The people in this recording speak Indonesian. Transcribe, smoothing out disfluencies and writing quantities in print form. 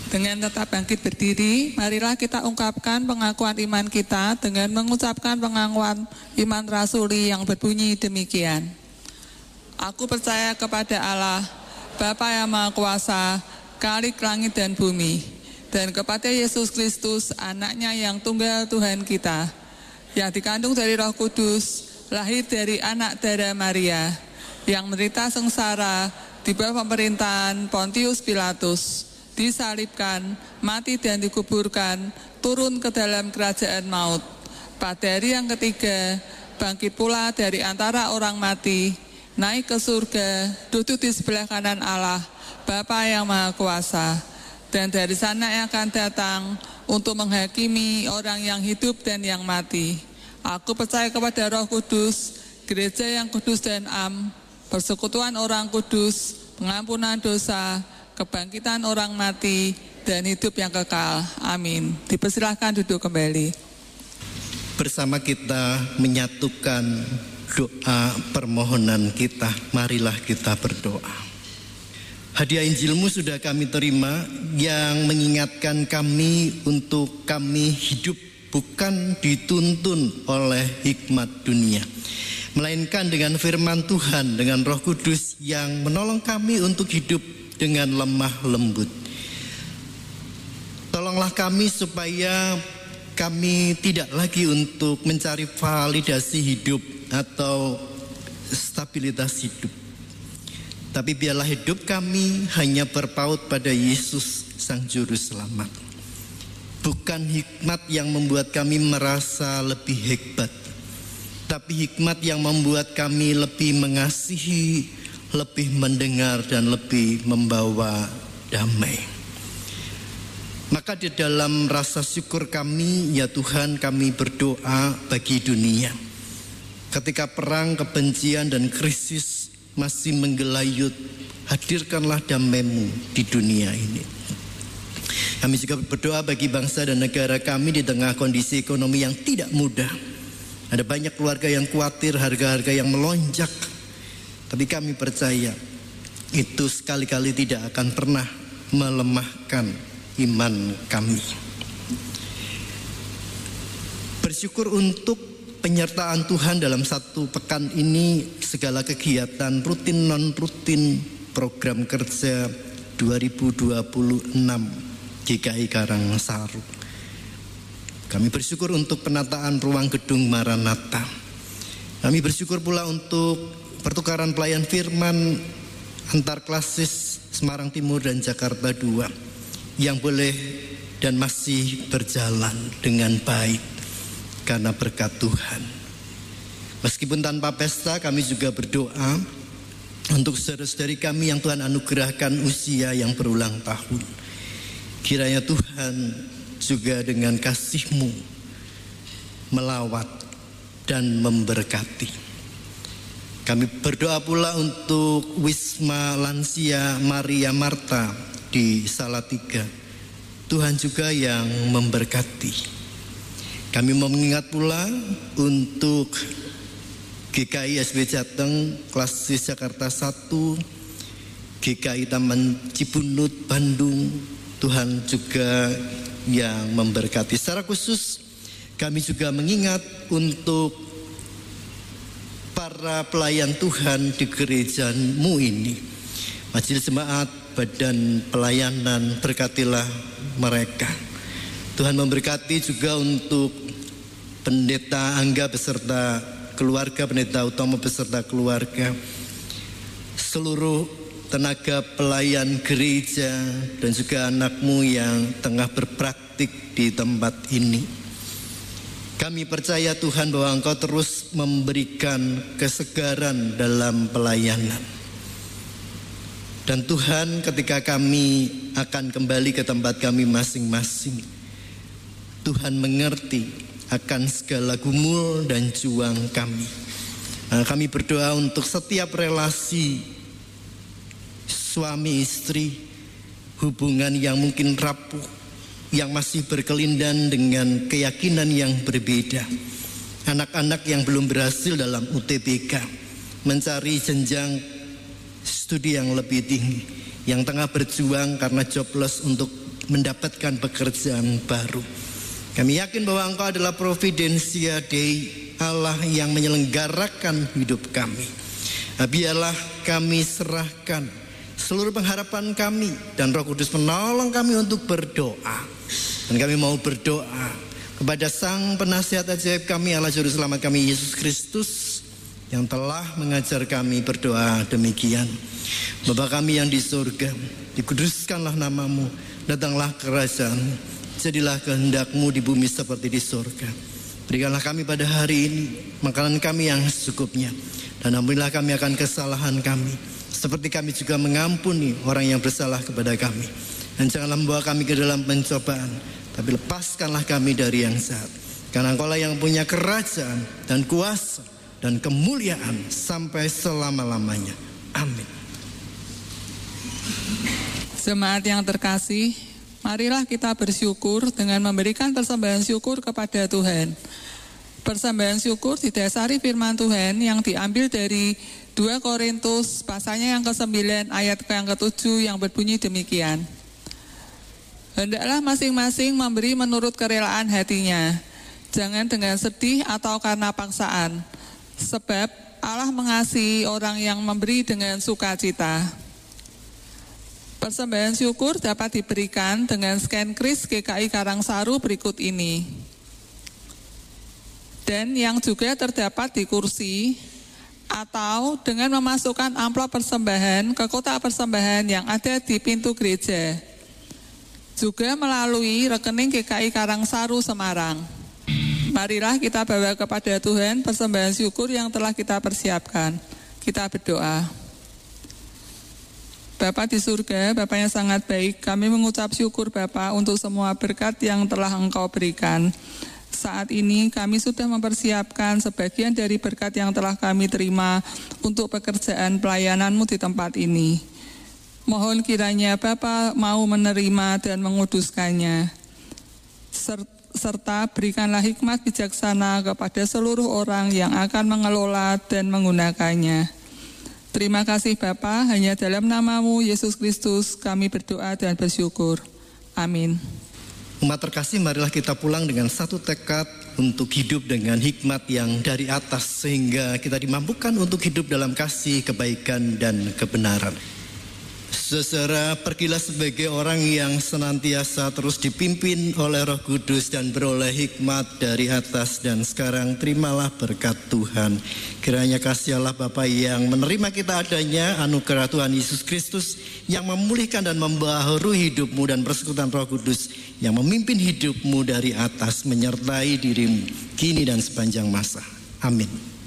Dengan tetap bangkit berdiri, marilah kita ungkapkan pengakuan iman kita dengan mengucapkan pengakuan iman rasuli yang berbunyi demikian. Aku percaya kepada Allah, Bapa yang Maha Kuasa, Khalik langit dan bumi, dan kepada Yesus Kristus, anaknya yang tunggal Tuhan kita, yang dikandung dari Roh Kudus, lahir dari anak darah Maria, yang menderita sengsara di bawah pemerintahan Pontius Pilatus, disalibkan, mati dan dikuburkan, turun ke dalam kerajaan maut. Pada hari yang ketiga, bangkit pula dari antara orang mati, naik ke surga, duduk di sebelah kanan Allah, Bapa yang Maha Kuasa. Dan dari sana yang akan datang untuk menghakimi orang yang hidup dan yang mati. Aku percaya kepada Roh Kudus, gereja yang kudus dan am, persekutuan orang kudus, pengampunan dosa, kebangkitan orang mati, dan hidup yang kekal. Amin. Dipersilahkan duduk kembali. Bersama kita menyatukan doa permohonan kita. Marilah kita berdoa. Hadiah Injilmu sudah kami terima yang mengingatkan kami untuk kami hidup bukan dituntun oleh hikmat dunia, melainkan dengan firman Tuhan, dengan Roh Kudus yang menolong kami untuk hidup dengan lemah lembut. Tolonglah kami supaya kami tidak lagi untuk mencari validasi hidup atau stabilitas hidup, tapi biarlah hidup kami hanya berpaut pada Yesus Sang Juru Selamat. Bukan hikmat yang membuat kami merasa lebih hebat, tapi hikmat yang membuat kami lebih mengasihi, lebih mendengar, dan lebih membawa damai. Maka di dalam rasa syukur kami, ya Tuhan, kami berdoa bagi dunia. Ketika perang, kebencian, dan krisis masih menggelayut, hadirkanlah damai-Mu di dunia ini. Kami juga berdoa bagi bangsa dan negara kami di tengah kondisi ekonomi yang tidak mudah. Ada banyak keluarga yang khawatir, harga-harga yang melonjak. Tapi kami percaya itu sekali-kali tidak akan pernah melemahkan iman kami. Bersyukur untuk penyertaan Tuhan dalam satu pekan ini, segala kegiatan rutin non-rutin program kerja 2026 GKI Karangsaru. Kami bersyukur untuk penataan ruang gedung Maranatha. Kami bersyukur pula untuk pertukaran pelayan firman antar klasis Semarang Timur dan Jakarta 2 yang boleh dan masih berjalan dengan baik karena berkat Tuhan. Meskipun tanpa pesta, kami juga berdoa untuk saudara-saudari kami yang Tuhan anugerahkan usia yang berulang tahun. Kiranya Tuhan juga dengan kasih-Mu melawat dan memberkati. Kami berdoa pula untuk Wisma Lansia Maria Marta di Salatiga. Tuhan juga yang memberkati. Kami mengingat pula untuk GKI SB Jateng klasis Jakarta 1, GKI Taman Cibunut Bandung. Tuhan juga yang memberkati. Secara khusus kami juga mengingat untuk para pelayan Tuhan di gereja-Mu ini. Majelis Jemaat, badan pelayanan, berkatilah mereka. Tuhan memberkati juga untuk Pendeta Angga beserta keluarga, Pendeta Utomo beserta keluarga, seluruh tenaga pelayan gereja dan juga anak-Mu yang tengah berpraktik di tempat ini. Kami percaya Tuhan bahwa Engkau terus memberikan kesegaran dalam pelayanan. Dan Tuhan, ketika kami akan kembali ke tempat kami masing-masing, Tuhan mengerti akan segala gumul dan juang kami. Kami berdoa untuk setiap relasi suami istri, hubungan yang mungkin rapuh, yang masih berkelindan dengan keyakinan yang berbeda. Anak-anak yang belum berhasil dalam UTBK, mencari jenjang studi yang lebih tinggi, yang tengah berjuang karena jobless untuk mendapatkan pekerjaan baru. Kami yakin bahwa Engkau adalah Providensia Dei, Allah yang menyelenggarakan hidup kami. Biarlah kami serahkan seluruh pengharapan kami, dan Roh Kudus menolong kami untuk berdoa. Dan kami mau berdoa kepada Sang Penasihat ajaib kami, Allah Juru Selamat kami Yesus Kristus, yang telah mengajar kami berdoa demikian. Bapa kami yang di surga, dikuduskanlah namamu, datanglah kerajaan-Mu, jadilah kehendak-Mu di bumi seperti di surga. Berikanlah kami pada hari ini makanan kami yang secukupnya, dan ampunilah kami akan kesalahan kami, seperti kami juga mengampuni orang yang bersalah kepada kami. Dan janganlah membawa kami ke dalam pencobaan, tapi lepaskanlah kami dari yang jahat. Karena Engkau-lah yang punya kerajaan dan kuasa dan kemuliaan sampai selama-lamanya. Amin. Jemaat yang terkasih, marilah kita bersyukur dengan memberikan persembahan syukur kepada Tuhan. Persembahan syukur didasari firman Tuhan yang diambil dari 2 Korintus pasalnya yang ke-9 ayat yang ke-7 yang berbunyi demikian. Hendaklah masing-masing memberi menurut kerelaan hatinya, jangan dengan sedih atau karena paksaan, sebab Allah mengasihi orang yang memberi dengan sukacita. Persembahan syukur dapat diberikan dengan scan kris GKI Karangsaru berikut ini. Dan yang juga terdapat di kursi, atau dengan memasukkan amplop persembahan ke kotak persembahan yang ada di pintu gereja. Juga melalui rekening GKI Karangsaru Semarang. Marilah kita bawa kepada Tuhan persembahan syukur yang telah kita persiapkan. Kita berdoa. Bapa di surga, Bapa yang sangat baik, kami mengucap syukur Bapa untuk semua berkat yang telah Engkau berikan. Saat ini kami sudah mempersiapkan sebagian dari berkat yang telah kami terima untuk pekerjaan pelayanan-Mu di tempat ini. Mohon kiranya Bapa mau menerima dan menguduskannya. Serta berikanlah hikmat bijaksana kepada seluruh orang yang akan mengelola dan menggunakannya. Terima kasih Bapa, hanya dalam nama-Mu Yesus Kristus kami berdoa dan bersyukur. Amin. Umat terkasih, marilah kita pulang dengan satu tekad untuk hidup dengan hikmat yang dari atas, sehingga kita dimampukan untuk hidup dalam kasih, kebaikan, dan kebenaran. Saudara, pergilah sebagai orang yang senantiasa terus dipimpin oleh Roh Kudus dan beroleh hikmat dari atas, dan sekarang terimalah berkat Tuhan. Kiranya kasih Allah Bapa yang menerima kita adanya, anugerah Tuhan Yesus Kristus yang memulihkan dan membaharui hidupmu, dan persekutuan Roh Kudus yang memimpin hidupmu dari atas menyertai dirimu kini dan sepanjang masa. Amin.